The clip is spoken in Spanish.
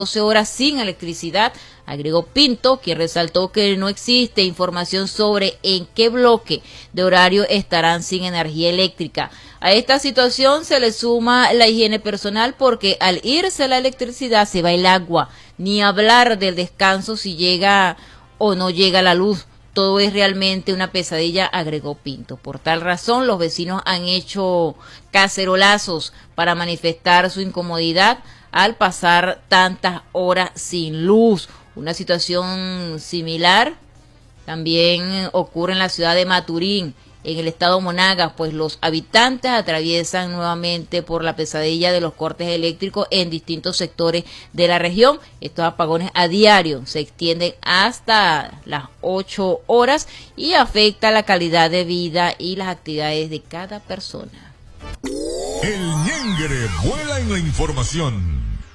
12 horas sin electricidad, agregó Pinto, quien resaltó que no existe información sobre en qué bloque de horario estarán sin energía eléctrica. A esta situación se le suma la higiene personal porque al irse la electricidad se va el agua, ni hablar del descanso si llega o no llega la luz. Todo es realmente una pesadilla, agregó Pinto. Por tal razón, los vecinos han hecho cacerolazos para manifestar su incomodidad al pasar tantas horas sin luz. Una situación similar también ocurre en la ciudad de Maturín, en el estado Monagas, pues los habitantes atraviesan nuevamente por la pesadilla de los cortes eléctricos en distintos sectores de la región. Estos apagones a diario se extienden hasta las 8 horas y afecta la calidad de vida y las actividades de cada persona. El ñengre vuela en la información.